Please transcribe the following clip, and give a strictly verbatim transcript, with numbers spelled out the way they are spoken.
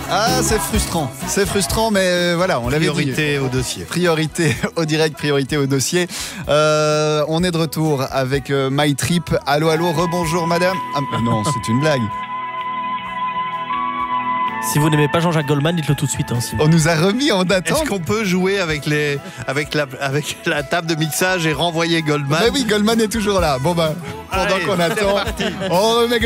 Ah, c'est frustrant. C'est frustrant, mais euh, voilà, on l'avait dit. Priorité au dossier. Priorité au direct, priorité au dossier. Euh, on est de retour avec euh, My Trip. Allô, allô, rebonjour madame. Ah, non, c'est une blague. Si vous n'aimez pas Jean-Jacques Goldman, dites-le tout de suite. Hein, on nous a remis en attente. Est-ce qu'on peut jouer avec, les, avec, la, avec la table de mixage et renvoyer Goldman? Mais oui, Goldman est toujours là. Bon ben, pendant Allez, qu'on attend, on remet Goldman.